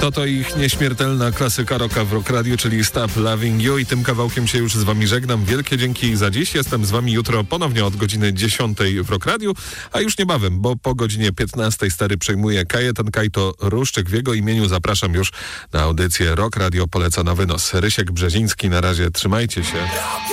To ich nieśmiertelna klasyka rocka w Rock Radio, czyli Stop Loving You, i tym kawałkiem się już z wami żegnam. Wielkie dzięki za dziś. Jestem z wami jutro ponownie od godziny 10 w Rock Radio, a już niebawem, bo po godzinie 15 stary przejmuje Kajetan Kajto Ruszczyk. W jego imieniu zapraszam już na audycję Rock Radio Poleca na wynos. Rysiek Brzeziński, na razie trzymajcie się.